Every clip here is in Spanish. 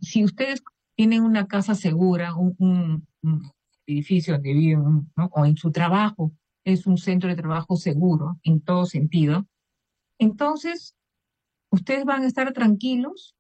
si ustedes tienen una casa segura, un edificio donde viven, ¿no? O en su trabajo, es un centro de trabajo seguro en todo sentido, entonces ustedes van a estar tranquilos,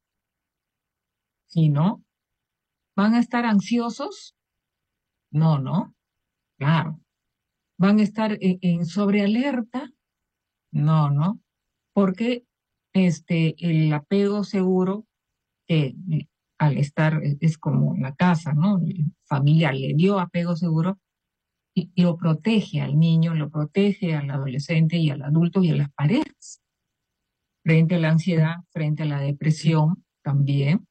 ¿sí, no? ¿Van a estar ansiosos? No, no, claro. ¿Van a estar en sobrealerta? No, no, porque el apego seguro, que al estar, es como la casa, ¿no? Familiar le dio apego seguro y lo protege al niño, lo protege al adolescente y al adulto y a las parejas, frente a la ansiedad, frente a la depresión también,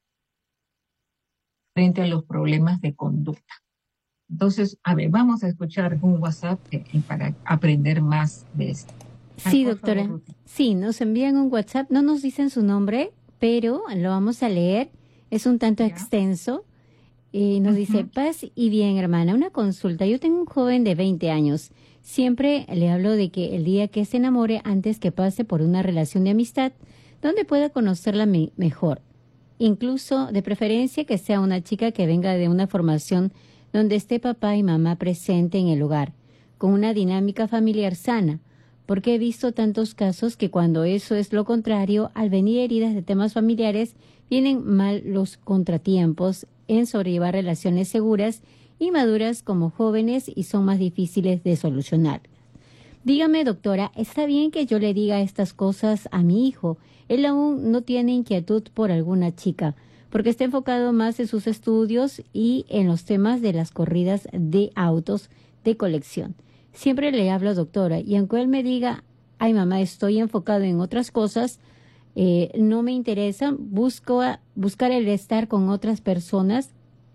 frente a los problemas de conducta. Entonces, a ver, vamos a escuchar un WhatsApp para aprender más de esto. Ay, Sí, por favor, doctora. Ruth. Sí, nos envían un WhatsApp, no nos dicen su nombre, pero lo vamos a leer. Es un tanto Ya. extenso. Y nos dice, Ujú. paz y bien, hermana, una consulta. Yo tengo un joven de 20 años. Siempre le hablo de que el día que se enamore, antes que pase por una relación de amistad, donde pueda conocerla mejor. Incluso, de preferencia, que sea una chica que venga de una formación donde esté papá y mamá presente en el hogar, con una dinámica familiar sana, porque he visto tantos casos que cuando eso es lo contrario, al venir heridas de temas familiares, vienen mal los contratiempos en sobrellevar relaciones seguras y maduras como jóvenes y son más difíciles de solucionar. Dígame, doctora, ¿está bien que yo le diga estas cosas a mi hijo? Él aún no tiene inquietud por alguna chica, porque está enfocado más en sus estudios y en los temas de las corridas de autos de colección. Siempre le hablo, doctora, y aunque él me diga, ay mamá, estoy enfocado en otras cosas, no me interesa, buscar el estar con otras personas.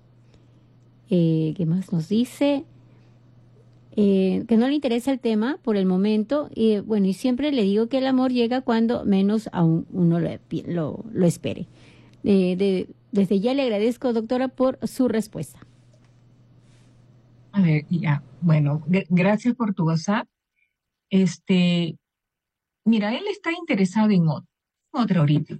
¿Qué más nos dice? Que no le interesa el tema por el momento y bueno, y siempre le digo que el amor llega cuando menos aún uno lo espere. Desde ya le agradezco, doctora, por su respuesta. A ver, ya. Bueno, gracias por tu WhatsApp. Este, mira, él está interesado en otro ahorita.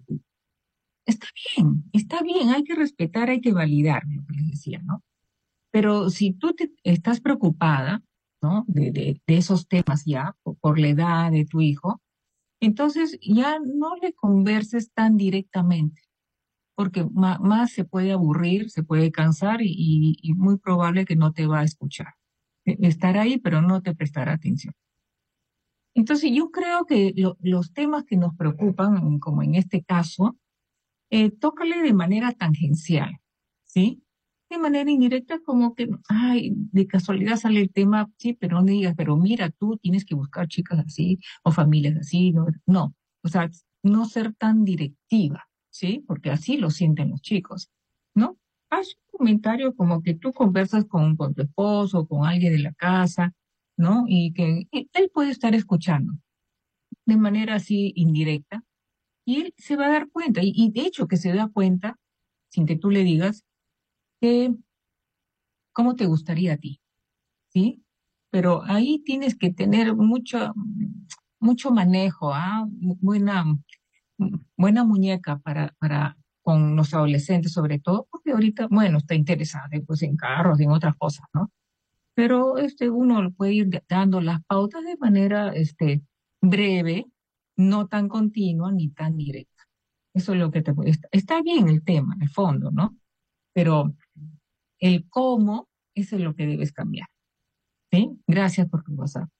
Está bien, hay que respetar, hay que validar lo que les decía, ¿no? Pero si tú estás preocupada, ¿no? De esos temas ya, por la edad de tu hijo, entonces ya no le converses tan directamente, porque más se puede aburrir, se puede cansar y muy probable que no te va a escuchar. Estará ahí, pero no te prestará atención. Entonces yo creo que los temas que nos preocupan, como en este caso, tócale de manera tangencial, ¿sí? De manera indirecta, como que, ay, de casualidad sale el tema, sí, pero no digas, pero mira, tú tienes que buscar chicas así o familias así, no, no, o sea, no ser tan directiva, ¿sí? Porque así lo sienten los chicos, ¿no? Haz un comentario como que tú conversas con tu esposo, con alguien de la casa, ¿no? Y que él puede estar escuchando de manera así indirecta y él se va a dar cuenta, y de hecho que se da cuenta, sin que tú le digas, que cómo te gustaría a ti, ¿sí? Pero ahí tienes que tener mucho manejo, ¿ah? Buena muñeca para con los adolescentes, sobre todo, porque ahorita, bueno, está interesada pues, en carros, en otras cosas, ¿no? Pero uno lo puede ir dando las pautas de manera breve, no tan continua ni tan directa. Eso es lo que está bien el tema, en el fondo, ¿no? Pero el cómo, eso es lo que debes cambiar, ¿sí? Gracias por tu WhatsApp.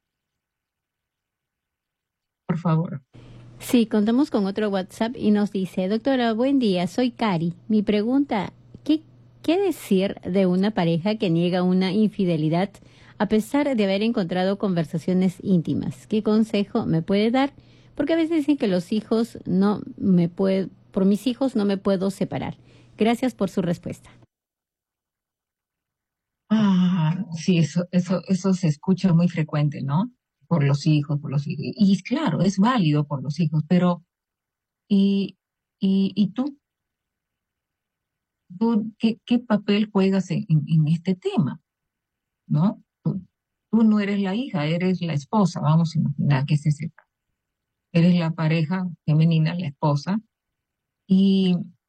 Por favor. Sí, contamos con otro WhatsApp y nos dice, doctora, buen día, soy Cari. Mi pregunta, ¿qué decir de una pareja que niega una infidelidad a pesar de haber encontrado conversaciones íntimas? ¿Qué consejo me puede dar? Porque a veces dicen que los hijos no me puedo, por mis hijos no me puedo separar. Gracias por su respuesta. Ah, sí, eso se escucha muy frecuente, ¿no? Por los hijos. Y claro, es válido por los hijos, pero ¿y, y tú qué papel juegas en este tema, ¿no? Tú no eres la hija, eres la esposa, vamos a imaginar que ese es el caso. Eres la pareja femenina, la esposa,